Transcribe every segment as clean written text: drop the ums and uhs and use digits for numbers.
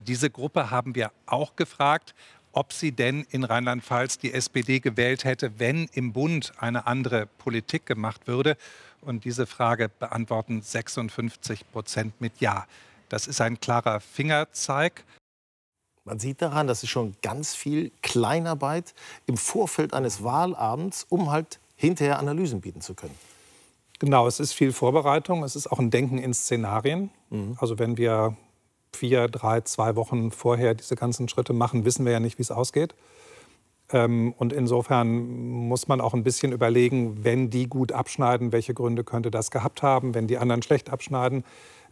Diese Gruppe haben wir auch gefragt, ob sie denn in Rheinland-Pfalz die SPD gewählt hätte, wenn im Bund eine andere Politik gemacht würde. Und diese Frage beantworten 56% mit Ja. Das ist ein klarer Fingerzeig. Man sieht daran, dass es schon ganz viel Kleinarbeit im Vorfeld eines Wahlabends, um halt hinterher Analysen bieten zu können. Genau, es ist viel Vorbereitung, es ist auch ein Denken in Szenarien. Also wenn wir 4, 3, 2 Wochen vorher diese ganzen Schritte machen, wissen wir ja nicht, wie es ausgeht. Und insofern muss man auch ein bisschen überlegen, wenn die gut abschneiden, welche Gründe könnte das gehabt haben, wenn die anderen schlecht abschneiden.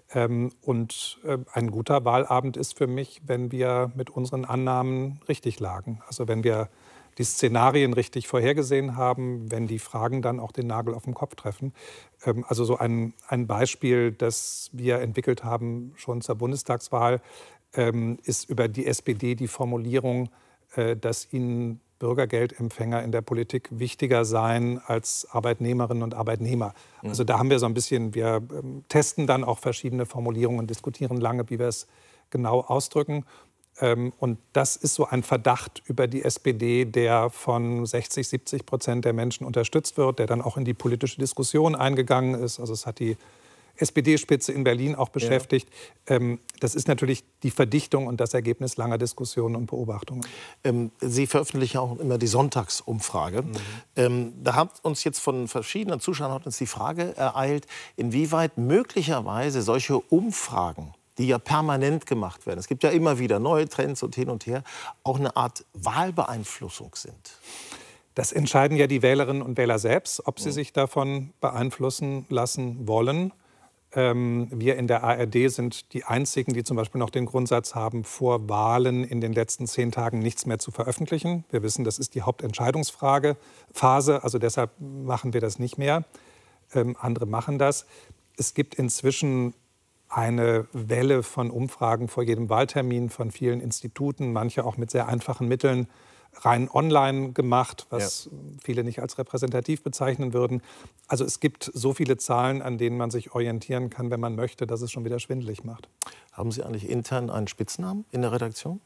Und ein guter Wahlabend ist für mich, wenn wir mit unseren Annahmen richtig lagen. Also wenn wir die Szenarien richtig vorhergesehen haben, wenn die Fragen dann auch den Nagel auf den Kopf treffen. Also so ein Beispiel, das wir entwickelt haben schon zur Bundestagswahl, ist über die SPD die Formulierung, dass ihnen Bürgergeldempfänger in der Politik wichtiger seien als Arbeitnehmerinnen und Arbeitnehmer. Also da haben wir so ein bisschen, wir testen dann auch verschiedene Formulierungen und diskutieren lange, wie wir es genau ausdrücken. Und das ist so ein Verdacht über die SPD, der von 60-70% der Menschen unterstützt wird, der dann auch in die politische Diskussion eingegangen ist. Also es hat die SPD-Spitze in Berlin auch beschäftigt. Ja. Das ist natürlich die Verdichtung und das Ergebnis langer Diskussionen und Beobachtungen. Sie veröffentlichen auch immer die Sonntagsumfrage. Da hat uns jetzt von verschiedenen Zuschauern hat uns die Frage ereilt, inwieweit möglicherweise solche Umfragen, die ja permanent gemacht werden, es gibt ja immer wieder neue Trends und hin und her, auch eine Art Wahlbeeinflussung sind. Das entscheiden ja die Wählerinnen und Wähler selbst, ob sie sich davon beeinflussen lassen wollen. Wir in der ARD sind die Einzigen, die zum Beispiel noch den Grundsatz haben, vor Wahlen in den letzten 10 Tagen nichts mehr zu veröffentlichen. Wir wissen, das ist die Hauptentscheidungsphase, also deshalb machen wir das nicht mehr. Andere machen das. Es gibt inzwischen eine Welle von Umfragen vor jedem Wahltermin von vielen Instituten, manche auch mit sehr einfachen Mitteln, rein online gemacht, was viele nicht als repräsentativ bezeichnen würden. Also es gibt so viele Zahlen, an denen man sich orientieren kann, wenn man möchte, dass es schon wieder schwindelig macht. Haben Sie eigentlich intern einen Spitznamen in der Redaktion?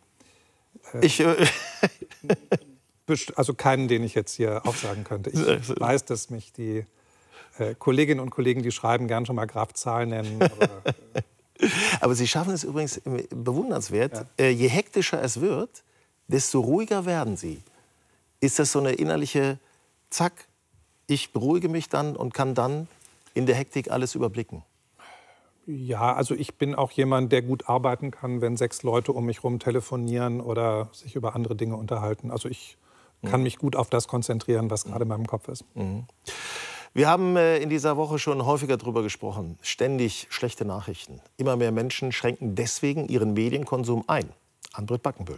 Also keinen, den ich jetzt hier aufsagen könnte. Ich weiß, dass mich die Kolleginnen und Kollegen, die schreiben, gern schon mal Graf Zahl nennen. Aber Sie schaffen es übrigens bewundernswert. Ja. Je hektischer es wird, desto ruhiger werden Sie. Ist das so eine innerliche Zack, ich beruhige mich dann und kann dann in der Hektik alles überblicken? Ja, also ich bin auch jemand, der gut arbeiten kann, wenn 6 Leute um mich herum telefonieren oder sich über andere Dinge unterhalten. Also ich kann mich gut auf das konzentrieren, was gerade in meinem Kopf ist. Wir haben in dieser Woche schon häufiger darüber gesprochen. Ständig schlechte Nachrichten. Immer mehr Menschen schränken deswegen ihren Medienkonsum ein. Ann-Britt Backenbühl.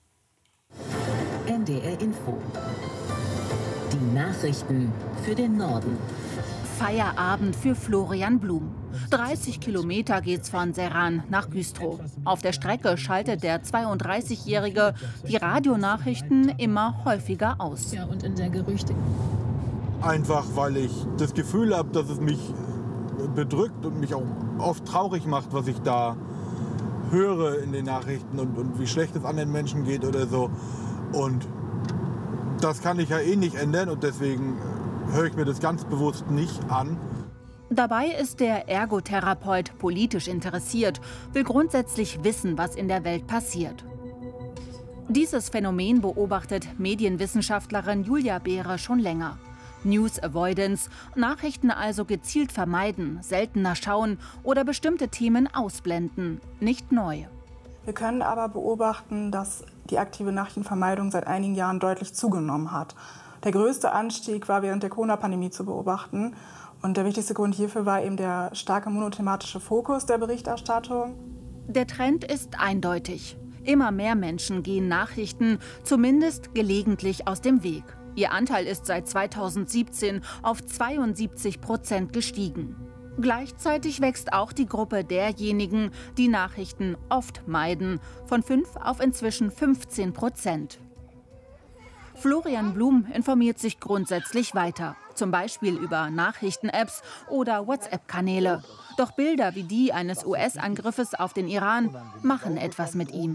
NDR Info. Die Nachrichten für den Norden. Feierabend für Florian Blum. 30 Kilometer geht's von Serran nach Güstrow. Auf der Strecke schaltet der 32-Jährige die Radionachrichten immer häufiger aus. Ja, und in der Gerüchte. Einfach, weil ich das Gefühl habe, dass es mich bedrückt und mich auch oft traurig macht, was ich da höre in den Nachrichten und wie schlecht es anderen Menschen geht oder so. Und das kann ich ja eh nicht ändern und deswegen höre ich mir das ganz bewusst nicht an. Dabei ist der Ergotherapeut politisch interessiert, will grundsätzlich wissen, was in der Welt passiert. Dieses Phänomen beobachtet Medienwissenschaftlerin Julia Behre schon länger. News Avoidance, Nachrichten also gezielt vermeiden, seltener schauen oder bestimmte Themen ausblenden, nicht neu. Wir können aber beobachten, dass die aktive Nachrichtenvermeidung seit einigen Jahren deutlich zugenommen hat. Der größte Anstieg war während der Corona-Pandemie zu beobachten. Und der wichtigste Grund hierfür war eben der starke monothematische Fokus der Berichterstattung. Der Trend ist eindeutig. Immer mehr Menschen gehen Nachrichten zumindest gelegentlich aus dem Weg. Ihr Anteil ist seit 2017 auf 72% gestiegen. Gleichzeitig wächst auch die Gruppe derjenigen, die Nachrichten oft meiden, von 5 auf inzwischen 15%. Florian Blum informiert sich grundsätzlich weiter, zum Beispiel über Nachrichten-Apps oder WhatsApp-Kanäle. Doch Bilder wie die eines US-Angriffes auf den Iran machen etwas mit ihm.